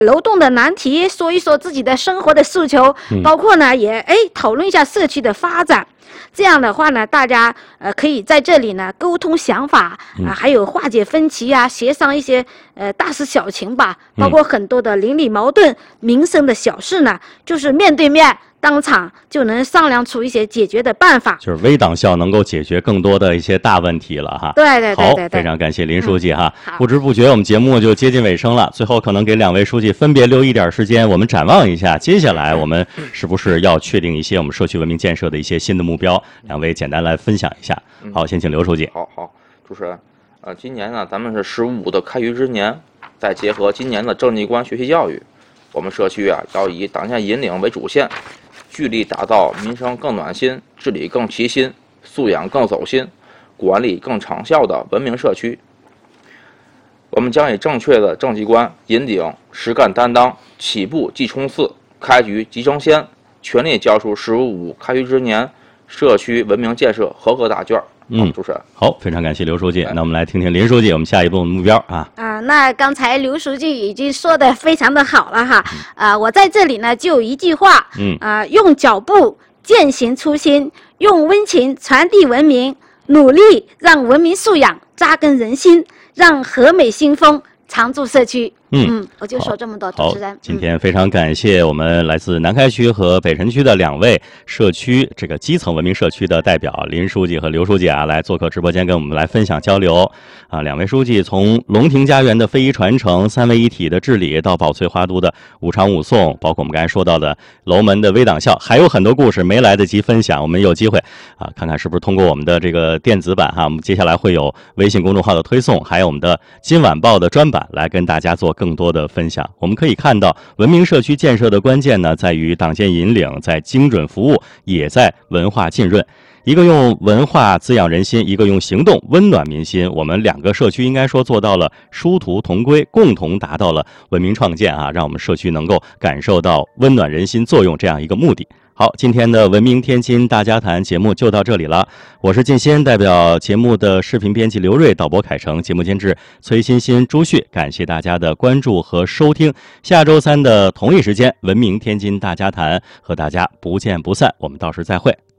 流动的难题，说一说自己的生活的诉求，包括呢也讨论一下社区的发展。这样的话呢，大家可以在这里呢沟通想法还有化解分歧啊，协商一些大事小情吧，包括很多的邻里矛盾、民生的小事呢，就是面对面。当场就能商量出一些解决的办法， 就是微党校能够解决更多的一些大问题了哈。 对对对对对， 好，非常感谢林书记哈。不知不觉我们节目就接近尾声了，最后可能给两位书记分别留一点时间，我们展望一下接下来我们是不是要确定一些我们社区文明建设的一些新的目标，两位简单来分享一下。好，先请刘书记。 好，主持人，今年呢咱们是15的开局之年，再结合今年的政绩观学习教育，我们社区啊要以党建引领为主线。聚力打造民生更暖心、治理更齐心、素养更走心、管理更长效的文明社区。我们将以正确的政绩观引领实干担当，起步即冲刺，开局即争先，全力交出15开局之年社区文明建设合格答卷。主持人好，非常感谢刘书记。那我们来听听林书记，我们下一步目标啊。 那刚才刘书记已经说的非常的好了哈。我在这里呢就有一句话，用脚步践行初心，用温情传递文明，努力让文明素养扎根人心，让和美新风常驻社区。我就说这么多，主持人。 今天非常感谢我们来自南开区和北辰区的两位社区这个基层文明社区的代表林书记和刘书记啊，来做客直播间跟我们来分享交流啊。两位书记从龙庭家园的非遗传承、三位一体的治理，到宝翠花都的五常五颂，包括我们刚才说到的楼门的微党校，还有很多故事没来得及分享，我们有机会啊，看看是不是通过我们的这个电子版哈，我们接下来会有微信公众号的推送，还有我们的今晚报的专版来跟大家做更多的分享。我们可以看到，文明社区建设的关键呢，在于党建引领，在精准服务，也在文化浸润。一个用文化滋养人心，一个用行动温暖民心。我们两个社区应该说做到了殊途同归，共同达到了文明创建啊，让我们社区能够感受到温暖人心作用这样一个目的。好，今天的文明天津大家谈节目就到这里了。我是靳鑫，代表节目的视频编辑刘瑞，导播凯成，节目监制崔欣欣、朱旭，感谢大家的关注和收听。下周三的同一时间，文明天津大家谈和大家不见不散。我们到时再会。